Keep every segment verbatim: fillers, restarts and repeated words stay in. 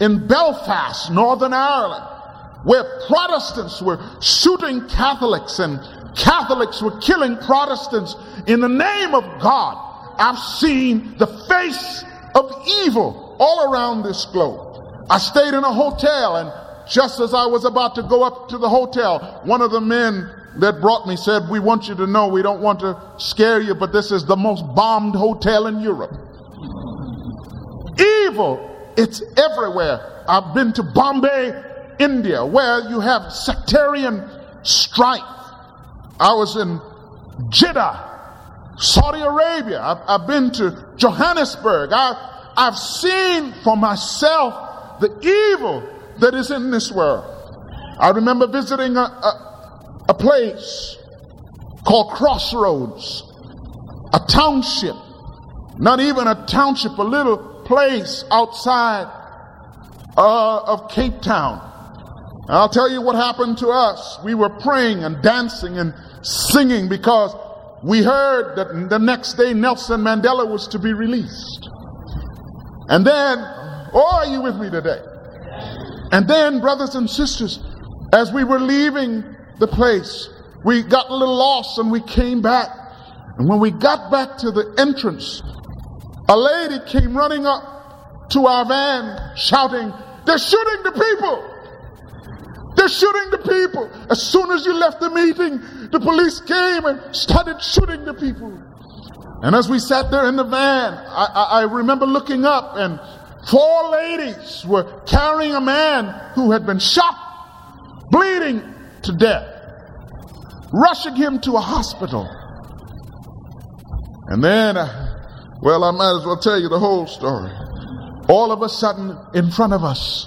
in Belfast, Northern Ireland, where Protestants were shooting Catholics and Catholics were killing Protestants in the name of God. I've seen the face of evil all around this globe. I stayed in a hotel, and just as I was about to go up to the hotel, one of the men that brought me said, "We want you to know, we don't want to scare you, but this is the most bombed hotel in Europe." Evil, it's everywhere. I've been to Bombay, India, where you have sectarian strife. I was in Jeddah, Saudi Arabia. I've, I've been to Johannesburg. I, I've seen for myself the evil that is in this world. I remember visiting a, a, a place called Crossroads, a township, not even a township, a little place outside uh, of Cape Town. And I'll tell you what happened to us. We were praying and dancing and singing because we heard that the next day Nelson Mandela was to be released. And then, oh, are you with me today? And then, brothers and sisters, as we were leaving the place, we got a little lost and we came back. And when we got back to the entrance, a lady came running up to our van shouting, "They're shooting the people! They're shooting the people!" As soon as you left the meeting, the police came and started shooting the people. And as we sat there in the van, I, I, I remember looking up, and four ladies were carrying a man who had been shot, bleeding to death, rushing him to a hospital. And then, uh, well, I might as well tell you the whole story. All of a sudden, in front of us,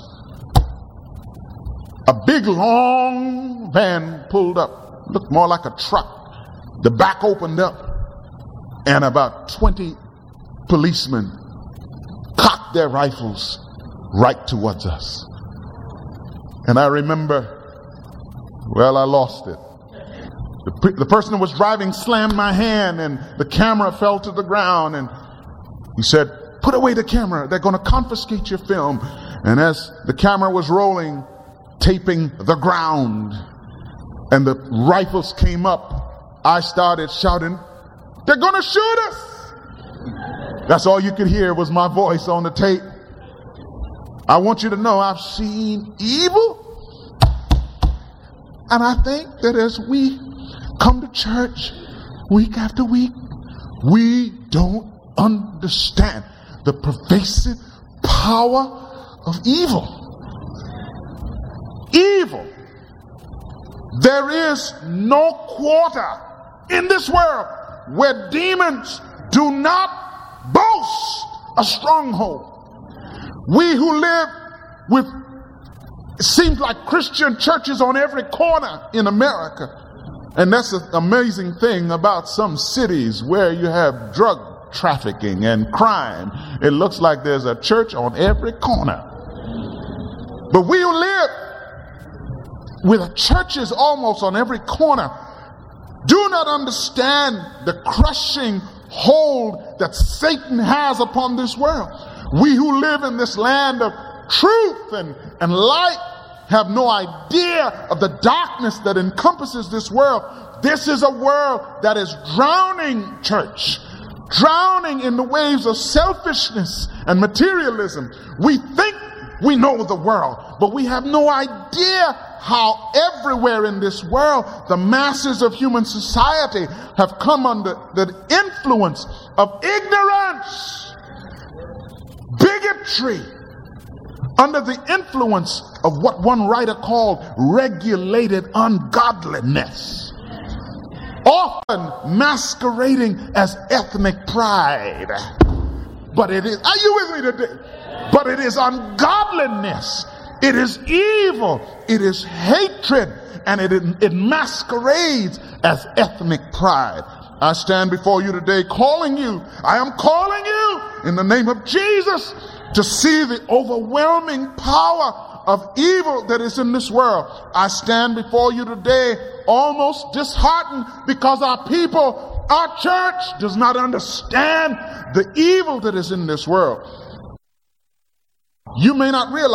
a big, long van pulled up. Looked more like a truck. The back opened up, and about twenty policemen cocked their rifles right towards us. And I remember, well, I lost it. The, the person who was driving slammed my hand, and the camera fell to the ground, and he said, "Put away the camera. They're going to confiscate your film." And as the camera was rolling, taping the ground, and the rifles came up, I started shouting, "They're going to shoot us!" That's all you could hear was my voice on the tape. I want you to know I've seen evil, and I think that as we come to church week after week, we don't understand the pervasive power of evil. Evil. There is no quarter in this world where demons do not boast a stronghold. We who live with, it seems like Christian churches on every corner in America. And that's an amazing thing about some cities where you have drug trafficking and crime. It looks like there's a church on every corner. But we who live with churches almost on every corner do not understand the crushing hold that Satan has upon this world. We who live in this land of truth and, and light have no idea of the darkness that encompasses this world. This is a world that is drowning, church, drowning in the waves of selfishness and materialism. We think we know the world, but we have no idea how everywhere in this world the masses of human society have come under the influence of ignorance, bigotry, under the influence of what one writer called regulated ungodliness, often masquerading as ethnic pride. But it is, are you with me today? But it is ungodliness. It is evil. It is hatred. And it, it masquerades as ethnic pride. I stand before you today calling you. I am calling you in the name of Jesus to see the overwhelming power of evil that is in this world. I stand before you today almost disheartened because our people, our church does not understand the evil that is in this world. You may not realize